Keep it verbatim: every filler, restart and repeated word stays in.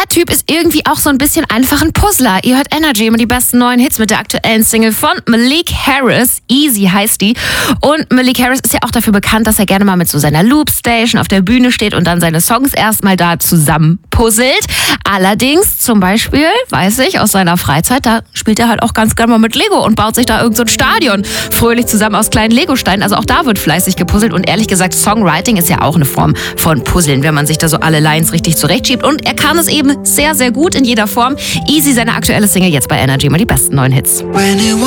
der Typ ist irgendwie auch so ein bisschen einfach ein Puzzler. Ihr hört Energy, immer die besten neuen Hits mit der aktuellen Single von Malik Harris. Easy heißt die. Und Malik Harris ist ja auch dafür bekannt, dass er gerne mal mit so seiner Loopstation auf der Bühne steht und dann seine Songs erstmal da zusammen puzzelt. Allerdings, zum Beispiel, weiß ich, aus seiner Freizeit, da spielt er halt auch ganz gerne mal mit Lego und baut sich da irgend so ein Stadion fröhlich zusammen aus kleinen Legosteinen. Also auch da wird fleißig gepuzzelt. Und ehrlich gesagt, Songwriting ist ja auch eine Form von Puzzeln, wenn man sich da so alle Lines richtig zurechtschiebt. Und er kann es eben sehr, sehr gut in jeder Form. Easy, seine aktuelle Single jetzt bei Energy, mal die besten neuen Hits.